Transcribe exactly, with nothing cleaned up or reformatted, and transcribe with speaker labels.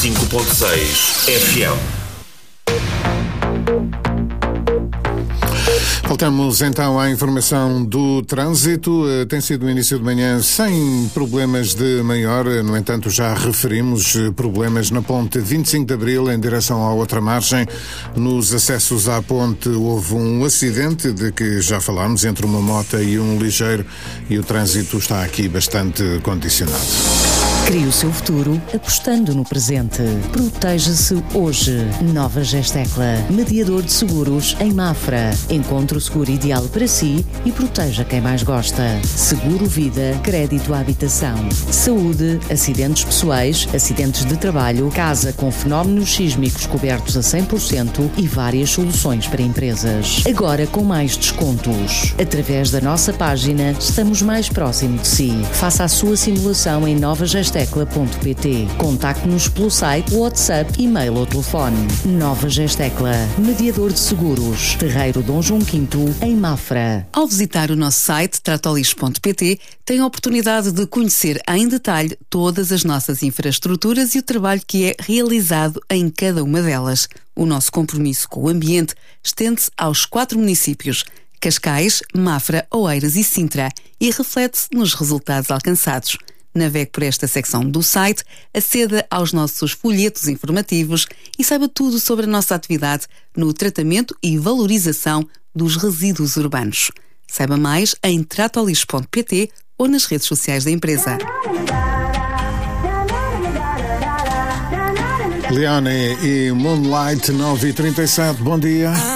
Speaker 1: cinco ponto seis F M.
Speaker 2: Voltamos então à informação do trânsito. Tem sido um início de manhã sem problemas de maior, no entanto já referimos problemas na ponte vinte e cinco de Abril em direção à outra margem. Nos acessos à ponte houve um acidente de que já falámos entre uma moto e um ligeiro e o trânsito está aqui bastante condicionado.
Speaker 3: Crie o seu futuro apostando no presente. Proteja-se hoje. Nova Gestecla, mediador de seguros em Mafra. Encontre o seguro ideal para si e proteja quem mais gosta. Seguro Vida, crédito à habitação. Saúde, acidentes pessoais, acidentes de trabalho, casa com fenómenos sísmicos cobertos a cem por cento e várias soluções para empresas. Agora com mais descontos. Através da nossa página, estamos mais próximo de si. Faça a sua simulação em nova gestecla ponto pt. Contacte-nos pelo site, WhatsApp, e-mail ou telefone. Nova Gestecla, mediador de seguros. Terreiro Dom João quinto, em Mafra.
Speaker 4: Ao visitar o nosso site, tratolis ponto pt, tem a oportunidade de conhecer em detalhe todas as nossas infraestruturas e o trabalho que é realizado em cada uma delas. O nosso compromisso com o ambiente estende-se aos quatro municípios: Cascais, Mafra, Oeiras e Sintra, e reflete-se nos resultados alcançados. Navegue por esta secção do site, aceda aos nossos folhetos informativos e saiba tudo sobre a nossa atividade no tratamento e valorização dos resíduos urbanos. Saiba mais em tratolis ponto pt ou nas redes sociais da empresa.
Speaker 2: Leone e Moonlight nove e trinta e sete, bom dia.